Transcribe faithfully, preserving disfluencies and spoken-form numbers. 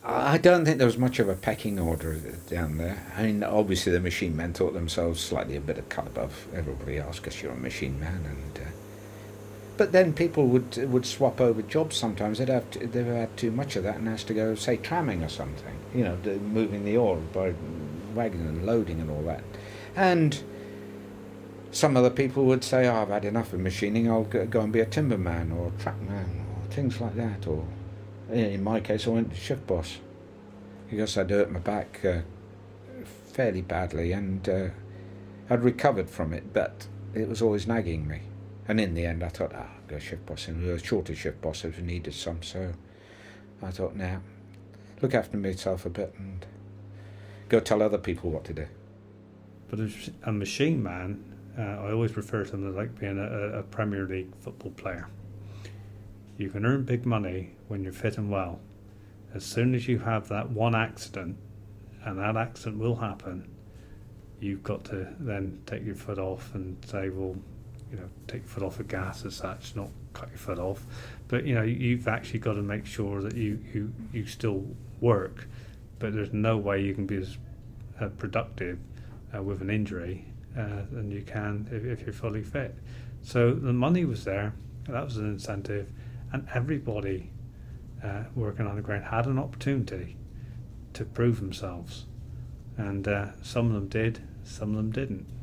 I don't think there was much of a pecking order down there. I mean, obviously the machine men thought themselves slightly a bit of cut above everybody else because you're a machine man, and uh, but then people would would swap over jobs sometimes. They'd have to, they've had too much of that and has to go say tramming or something. You know, moving the ore by wagon and loading and all that, and some other people would say, oh, I've had enough of machining, I'll go and be a timberman or a trackman or things like that. Or in my case, I went to shift boss because I'd hurt my back uh, fairly badly, and uh, I'd recovered from it, but it was always nagging me. And in the end, I thought, ah, I'll go shift boss. And a shorter shift boss if we needed some. So I thought, now, look after myself a bit and go tell other people what to do. But as a machine man, uh, I always refer to them as like being a, a Premier League football player. You can earn big money when you're fit and well. As soon as you have that one accident, and that accident will happen, you've got to then take your foot off and say, well, you know, take your foot off the gas as such, not cut your foot off. But, you know, you've actually got to make sure that you, you, you still work, but there's no way you can be as uh, productive uh, with an injury uh, than you can if, if you're fully fit. So the money was there, that was an incentive, and everybody uh, working on the ground had an opportunity to prove themselves. And uh, some of them did, some of them didn't.